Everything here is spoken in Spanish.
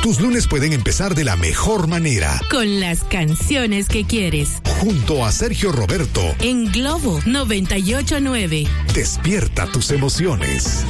tus lunes pueden empezar de la mejor manera. Con las canciones que quieres. Junto a Sergio Roberto. En Globo 98.9. Despierta tus emociones.